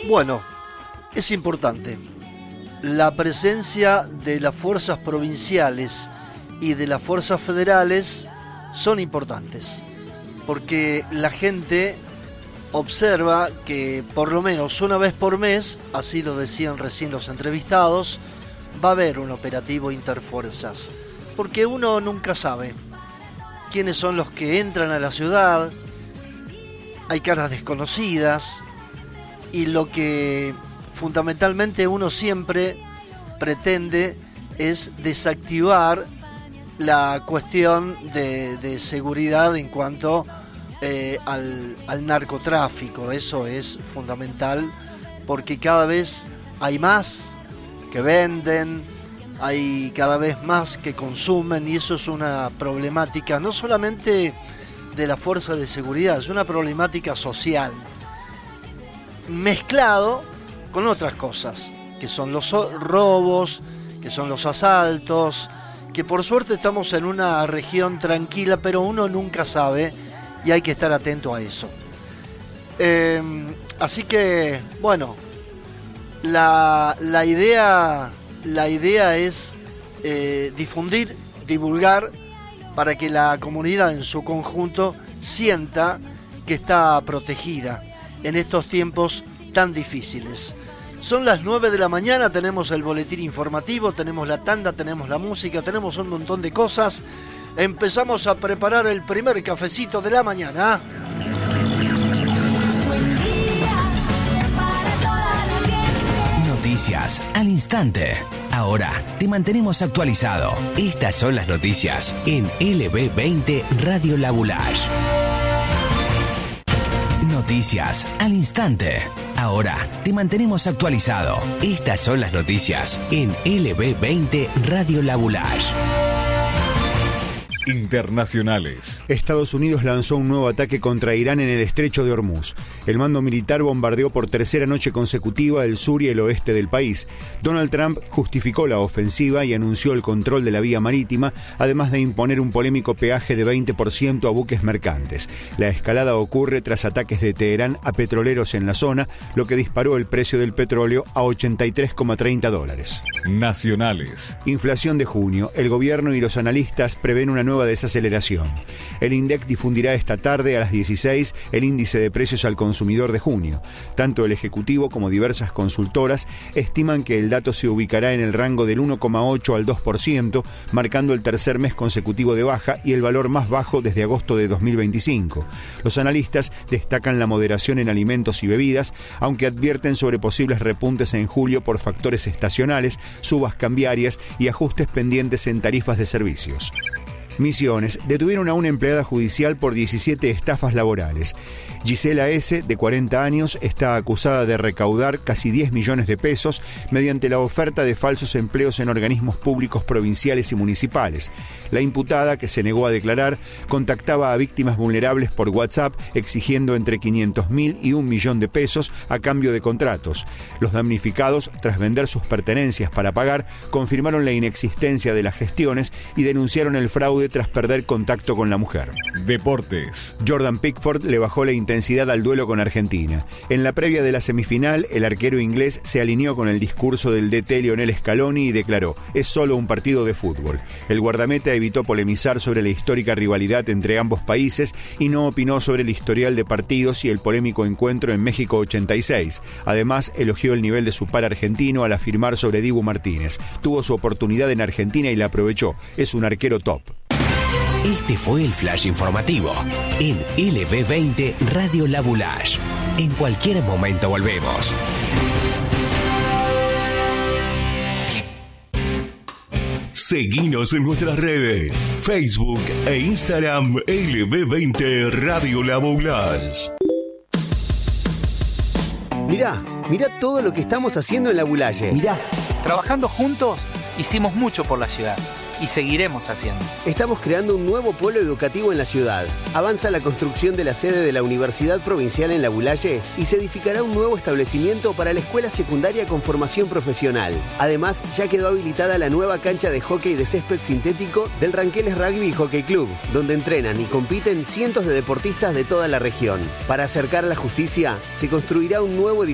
Bueno, es importante. La presencia de las fuerzas provinciales y de las fuerzas federales son importantes, porque la gente observa que por lo menos una vez por mes, así lo decían recién los entrevistados, va a haber un operativo interfuerzas, porque uno nunca sabe quiénes son los que entran a la ciudad, hay caras desconocidas, y lo que fundamentalmente uno siempre pretende es desactivar la cuestión de seguridad en cuanto al narcotráfico. Eso es fundamental, porque cada vez hay más que venden, hay cada vez más que consumen, y eso es una problemática no solamente de la fuerza de seguridad, es una problemática social, mezclado con otras cosas, que son los robos, que son los asaltos, que por suerte estamos en una región tranquila, pero uno nunca sabe y hay que estar atento a eso. Así que, bueno, la idea es difundir, divulgar, para que la comunidad en su conjunto sienta que está protegida en estos tiempos tan difíciles. Son las 9 de la mañana, tenemos el boletín informativo, tenemos la tanda, tenemos la música, tenemos un montón de cosas. Empezamos a preparar el primer cafecito de la mañana. Noticias al instante. Ahora te mantenemos actualizado. Estas son las noticias en LB20 Radio La Boulage. Noticias al instante. Ahora te mantenemos actualizado. Estas son las noticias en LB20 Radio La Boulage. Internacionales. Estados Unidos lanzó un nuevo ataque contra Irán en el estrecho de Hormuz. El mando militar bombardeó por tercera noche consecutiva el sur y el oeste del país. Donald Trump justificó la ofensiva y anunció el control de la vía marítima, además de imponer un polémico peaje de 20% a buques mercantes. La escalada ocurre tras ataques de Teherán a petroleros en la zona, lo que disparó el precio del petróleo a $83,30. Nacionales. Inflación de junio. El gobierno y los analistas prevén una nueva desaceleración. El INDEC difundirá esta tarde a las 16 el índice de precios al consumidor de junio. Tanto el Ejecutivo como diversas consultoras estiman que el dato se ubicará en el rango del 1,8 al 2%, marcando el tercer mes consecutivo de baja y el valor más bajo desde agosto de 2025. Los analistas destacan la moderación en alimentos y bebidas, aunque advierten sobre posibles repuntes en julio por factores estacionales, subas cambiarias y ajustes pendientes en tarifas de servicios. Misiones. Detuvieron a una empleada judicial por 17 estafas laborales. Gisela S., de 40 años, está acusada de recaudar casi 10 millones de pesos mediante la oferta de falsos empleos en organismos públicos provinciales y municipales. La imputada, que se negó a declarar, contactaba a víctimas vulnerables por WhatsApp exigiendo entre 500.000 y 1 millón de pesos a cambio de contratos. Los damnificados, tras vender sus pertenencias para pagar, confirmaron la inexistencia de las gestiones y denunciaron el fraude tras perder contacto con la mujer. Deportes. Jordan Pickford le bajó la intensidad al duelo con Argentina. En la previa de la semifinal, el arquero inglés se alineó con el discurso del DT Lionel Scaloni y declaró: es solo un partido de fútbol. El guardameta evitó polemizar sobre la histórica rivalidad entre ambos países y no opinó sobre el historial de partidos y el polémico encuentro en México 86. Además, elogió el nivel de su par argentino al afirmar sobre Dibu Martínez: tuvo su oportunidad en Argentina y la aprovechó. Es un arquero top. Este fue el flash informativo en LB20 Radio La Boulage. En cualquier momento volvemos. Seguinos en nuestras redes, Facebook e Instagram, LB20 Radio La Boulage. Mirá todo lo que estamos haciendo en La Boulage. Mirá, trabajando juntos hicimos mucho por la ciudad. Y seguiremos haciendo. Estamos creando un nuevo polo educativo en la ciudad. Avanza la construcción de la sede de la Universidad Provincial en La Boulage y se edificará un nuevo establecimiento para la escuela secundaria con formación profesional. Además, ya quedó habilitada la nueva cancha de hockey de césped sintético del Ranqueles Rugby y Hockey Club, donde entrenan y compiten cientos de deportistas de toda la región. Para acercar la justicia, se construirá un nuevo edificio